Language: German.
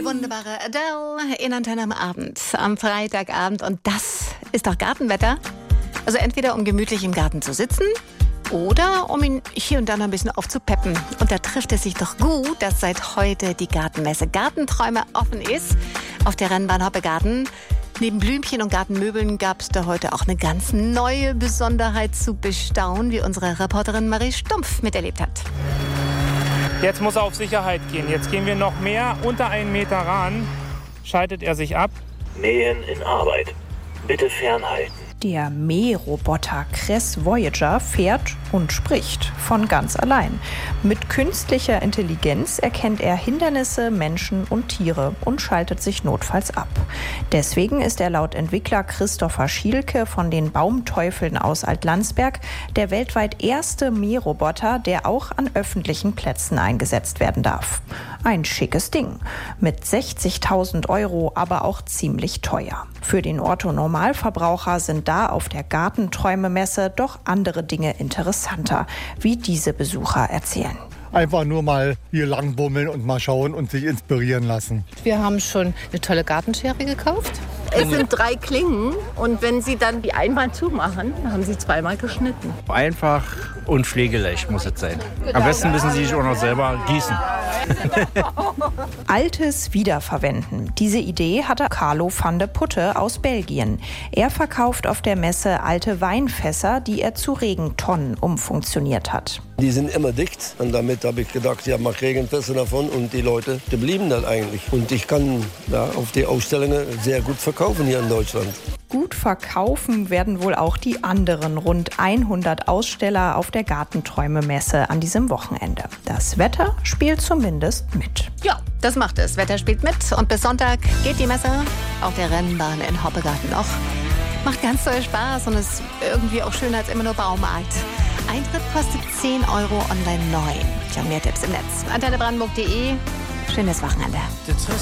wunderbare Adele in Antenne am Abend, am Freitagabend. Und das ist doch Gartenwetter. Also entweder um gemütlich im Garten zu sitzen oder um ihn hier und da noch ein bisschen aufzupeppen. Und da trifft es sich doch gut, dass seit heute die Gartenmesse Gartenträume offen ist auf der Rennbahn Hoppegarten. Neben Blümchen und Gartenmöbeln gab es da heute auch eine ganz neue Besonderheit zu bestaunen, wie unsere Reporterin Marie Stumpf miterlebt hat. Jetzt muss er auf Sicherheit gehen. Jetzt gehen wir noch mehr unter 1 Meter ran. Schaltet er sich ab. Mähen in Arbeit. Bitte fernhalten. Der Mähroboter Cress Voyager fährt und spricht von ganz allein. Mit künstlicher Intelligenz erkennt er Hindernisse, Menschen und Tiere und schaltet sich notfalls ab. Deswegen ist er laut Entwickler Christopher Schielke von den Baumteufeln aus Altlandsberg der weltweit erste Mähroboter, der auch an öffentlichen Plätzen eingesetzt werden darf. Ein schickes Ding. Mit 60.000 €, aber auch ziemlich teuer. Für den Otto-Normalverbraucher sind da auf der Gartenträume-Messe doch andere Dinge interessanter, wie diese Besucher erzählen. Einfach nur mal hier lang bummeln und mal schauen und sich inspirieren lassen. Wir haben schon eine tolle Gartenschere gekauft. Es sind 3 Klingen und wenn Sie dann die einmal zumachen, dann haben Sie 2-mal geschnitten. Einfach und pflegeleicht muss es sein. Am besten müssen Sie sich auch noch selber gießen. Altes wiederverwenden. Diese Idee hatte Carlo van de Putte aus Belgien. Er verkauft auf der Messe alte Weinfässer, die er zu Regentonnen umfunktioniert hat. Die sind immer dicht und damit habe ich gedacht, ja, mach Regenfässer davon und die Leute, die blieben dann eigentlich. Und ich kann auf die Ausstellungen sehr gut verkaufen hier in Deutschland. Gut verkaufen werden wohl auch die anderen rund 100 Aussteller auf der Gartenträume-Messe an diesem Wochenende. Das Wetter spielt zumindest mit. Ja, das macht es. Wetter spielt mit. Und bis Sonntag geht die Messe auf der Rennbahn in Hoppegarten noch. Macht ganz toll Spaß und ist irgendwie auch schöner als immer nur Baumarkt. Eintritt kostet 10 €, online 9. Tja, mehr Tipps im Netz. AntenneBrandenburg.de. Schönes Wochenende.